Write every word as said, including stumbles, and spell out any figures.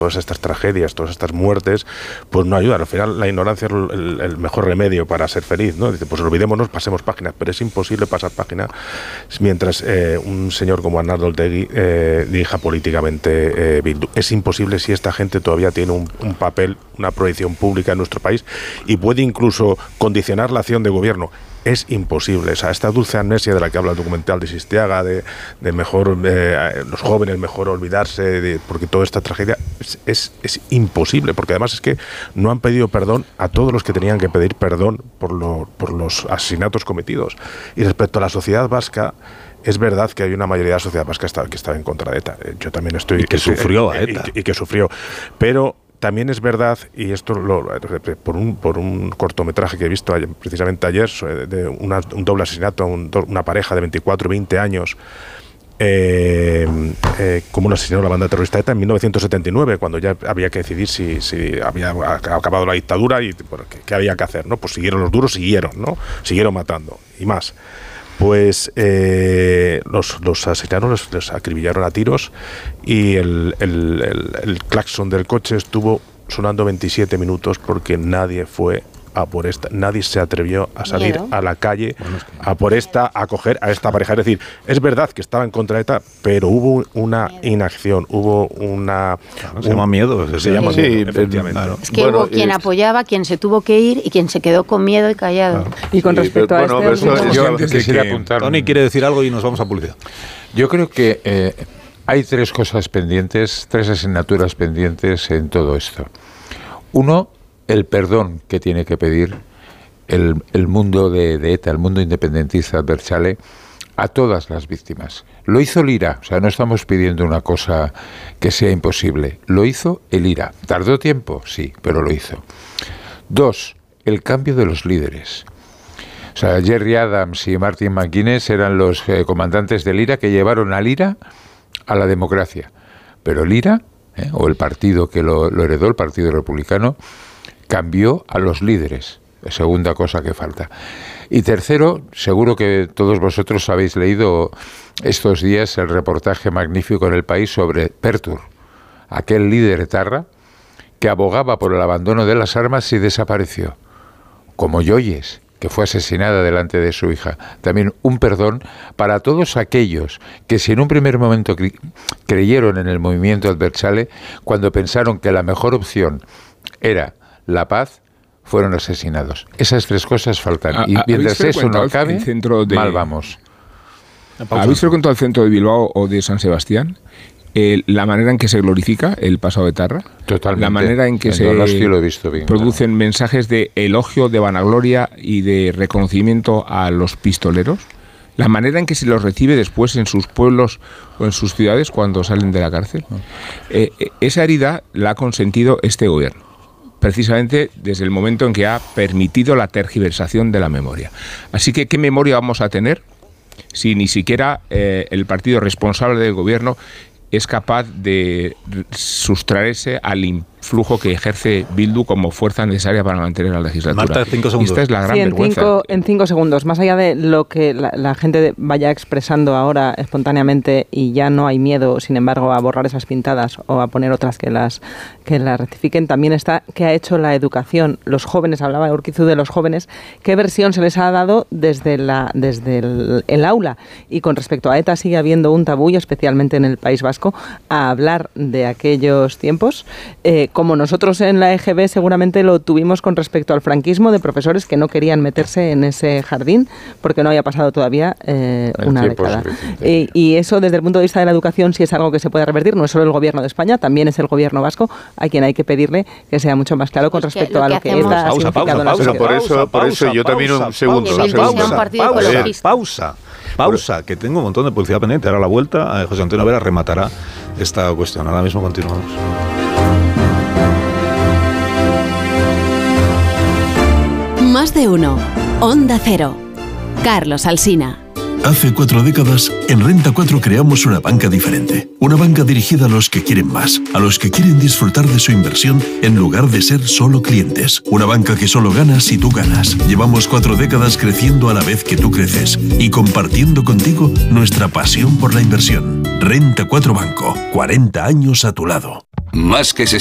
todas estas tragedias, todas estas muertes, pues no ayudan. Al final la ignorancia es el, el mejor remedio para ser feliz, ¿no? Dice, pues olvidémonos, pasemos páginas, pero es imposible pasar página mientras eh, un señor como Arnaldo Otegi eh, dirija políticamente eh, Bildu. Es imposible si esta gente todavía tiene un, un papel, una proyección pública en nuestro país y puede incluso condicionar la acción de gobierno. Es imposible. O sea, esta dulce amnesia de la que habla el documental de Sistiaga, de, de mejor eh, los jóvenes, mejor olvidarse, de, porque toda esta tragedia es, es, es imposible, porque además es que no han pedido perdón a todos los que tenían que pedir perdón por, lo, por los asesinatos cometidos. Y respecto a la sociedad vasca, es verdad que hay una mayoría de la sociedad vasca que está en contra de ETA. Yo también estoy... Y que estoy, sufrió eh, a ETA. Y, y que sufrió. Pero... también es verdad, y esto lo, por, un, por un cortometraje que he visto ayer, precisamente ayer, de una, un doble asesinato a un, una pareja de veinticuatro y veinte años, eh, eh, como un asesinó la banda terrorista ETA en mil novecientos setenta y nueve, cuando ya había que decidir si, si había acabado la dictadura y bueno, qué, qué había que hacer, ¿no? Pues siguieron los duros, siguieron, ¿no? Siguieron matando, y más. Pues eh, los, los asesinaron, los, los acribillaron a tiros y el, el, el, el claxon del coche estuvo sonando veintisiete minutos porque nadie fue a por esta, nadie se atrevió a salir Miedo. a la calle bueno, es que... a por esta, a coger a esta pareja. Es decir, es verdad que estaba en contra de ETA, pero hubo una inacción, hubo una... Claro, se un, llama miedo. Se, se llama sí, miedo, efectivamente. Claro. Es que bueno, hubo quien eh, apoyaba, quien se tuvo que ir y quien se quedó con miedo y callado. Claro. Y con sí, respecto pero, a bueno, este... Eso, yo antes quisiera que, apuntar... Tony quiere decir algo y nos vamos a publicidad. Yo creo que eh, hay tres cosas pendientes, tres asignaturas pendientes en todo esto. Uno, el perdón que tiene que pedir el, el mundo de, de ETA, el mundo independentista Abertzale, a todas las víctimas. Lo hizo el I R A, o sea, no estamos pidiendo una cosa que sea imposible. Lo hizo el I R A. ¿Tardó tiempo? Sí, pero lo hizo. Dos, el cambio de los líderes. O sea, Jerry Adams y Martin McGuinness eran los eh, comandantes del I R A que llevaron al I R A a la democracia. Pero el I R A, eh, o el partido que lo, lo heredó, el Partido Republicano, cambió a los líderes. Segunda cosa que falta. Y tercero, seguro que todos vosotros habéis leído estos días el reportaje magnífico en El País sobre Pertur, aquel líder etarra que abogaba por el abandono de las armas y desapareció. Como Yoyes, que fue asesinada delante de su hija. También un perdón para todos aquellos que si en un primer momento cre- creyeron en el movimiento Abertzale, cuando pensaron que la mejor opción era la paz, fueron asesinados. Esas tres cosas faltan. A, y mientras eso no acabe, de... mal vamos. ¿Habéis frecuentado el centro de Bilbao o de San Sebastián? Eh, la manera en que se glorifica el pasado de Etarra. Totalmente. La manera en que en se lo he visto bien, producen claro. mensajes de elogio, de vanagloria y de reconocimiento a los pistoleros. La manera en que se los recibe después en sus pueblos o en sus ciudades cuando salen de la cárcel. Eh, esa herida la ha consentido este gobierno, precisamente desde el momento en que ha permitido la tergiversación de la memoria. Así que, ¿qué memoria vamos a tener si ni siquiera eh, el partido responsable del gobierno es capaz de sustraerse al influjo que ejerce Bildu como fuerza necesaria para mantener la legislatura? Marta, cinco segundos. Esta es la gran sí, en vergüenza. Cinco, en cinco segundos, más allá de lo que la, la gente vaya expresando ahora espontáneamente y ya no hay miedo, sin embargo, a borrar esas pintadas o a poner otras que las que las rectifiquen, también está qué ha hecho la educación. Los jóvenes, hablaba Urquizu de los jóvenes, qué versión se les ha dado desde, la, desde el, el aula. Y con respecto a ETA sigue habiendo un tabú, especialmente en el País Vasco, a hablar de aquellos tiempos, eh, como nosotros en la E G B seguramente lo tuvimos con respecto al franquismo, de profesores que no querían meterse en ese jardín porque no había pasado todavía eh, una década. Y, y eso desde el punto de vista de la educación sí es algo que se puede revertir, no es solo el gobierno de España, también es el gobierno vasco a quien hay que pedirle que sea mucho más claro con respecto lo a lo que, que ETA ha significado en la sociedad. Por eso, por eso yo también un segundo. Pausa, pausa, pausa, pausa, que tengo un montón de publicidad pendiente. Ahora a la vuelta, José Antonio Vera rematará esta cuestión. Ahora mismo continuamos. Más de uno. Onda Cero. Carlos Alsina. Hace cuatro décadas, en Renta cuatro creamos una banca diferente. Una banca dirigida a los que quieren más, a los que quieren disfrutar de su inversión en lugar de ser solo clientes. Una banca que solo gana si tú ganas. Llevamos cuatro décadas creciendo a la vez que tú creces y compartiendo contigo nuestra pasión por la inversión. Renta cuatro Banco, cuarenta años a tu lado. Más que